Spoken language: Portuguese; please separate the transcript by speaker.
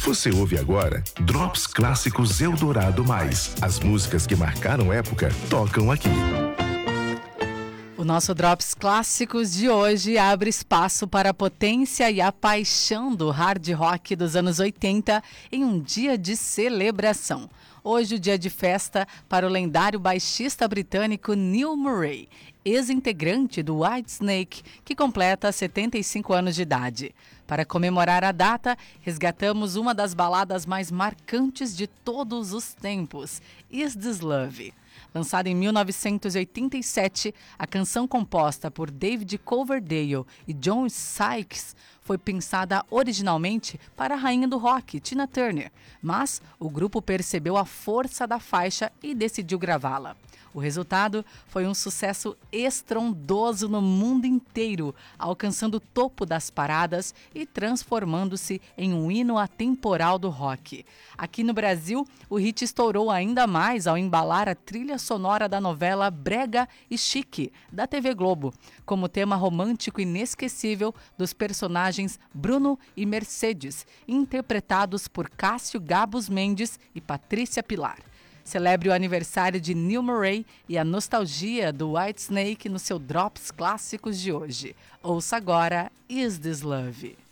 Speaker 1: Você ouve agora Drops Clássicos Eldorado Mais. As músicas que marcaram época tocam aqui.
Speaker 2: O nosso Drops Clássicos de hoje abre espaço para a potência e a paixão do hard rock dos anos 80 em um dia de celebração. Hoje o dia de festa para o lendário baixista britânico Neil Murray, ex-integrante do Whitesnake, que completa 75 anos de idade. Para comemorar a data, resgatamos uma das baladas mais marcantes de todos os tempos, Is This Love? Lançada em 1987, a canção composta por David Coverdale e John Sykes foi pensada originalmente para a rainha do rock, Tina Turner, mas o grupo percebeu a força da faixa e decidiu gravá-la. O resultado foi um sucesso estrondoso no mundo inteiro, alcançando o topo das paradas e transformando-se em um hino atemporal do rock. Aqui no Brasil, o hit estourou ainda mais ao embalar a trilha sonora da novela Brega e Chique, da TV Globo, como tema romântico inesquecível dos personagens Bruno e Mercedes, interpretados por Cássio Gabos Mendes e Patrícia Pilar. Celebre o aniversário de Neil Murray e a nostalgia do Whitesnake no seu Drops Clássicos de hoje. Ouça agora Is This Love?